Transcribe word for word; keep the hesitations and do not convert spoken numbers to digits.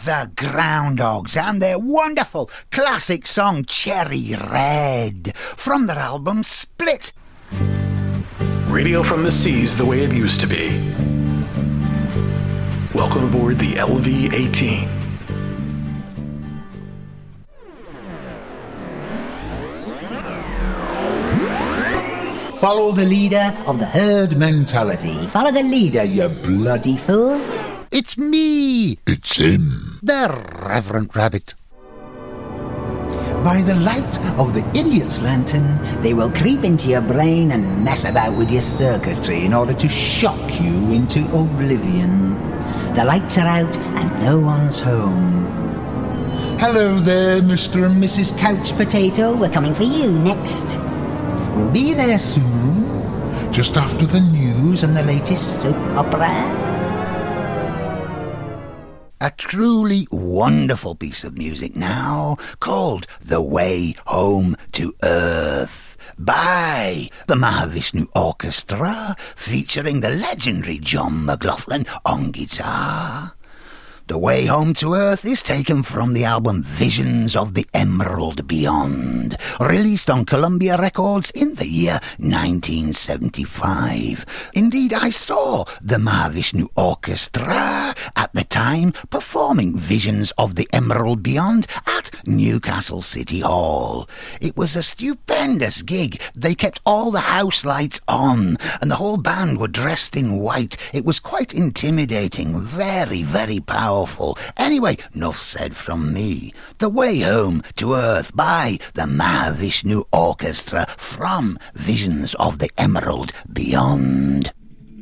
the Groundhogs and their wonderful classic song Cherry Red from their album Split. Radio from the seas the way it used to be. Welcome aboard the L V eighteen. Follow the leader of the herd mentality. Follow the leader, you bloody fool. It's me. It's him. The Reverend Rabbit. By the light of the idiot's lantern, they will creep into your brain and mess about with your circuitry in order to shock you into oblivion. The lights are out and no one's home. Hello there, Mister and Missus Couch Potato. We're coming for you next. We'll be there soon, just after the news and the latest soap opera. A truly wonderful piece of music now, called The Way Home to Earth, by the Mahavishnu Orchestra, featuring the legendary John McLaughlin on guitar. The Way Home to Earth is taken from the album Visions of the Emerald Beyond, released on Columbia Records in the year nineteen seventy-five. Indeed, I saw the Mahavishnu Orchestra at the time performing Visions of the Emerald Beyond at Newcastle City Hall. It was a stupendous gig. They kept all the house lights on, and the whole band were dressed in white. It was quite intimidating, very, very powerful. Anyway, enough said from me. The Way Home to Earth by the Mahavishnu Orchestra from Visions of the Emerald Beyond.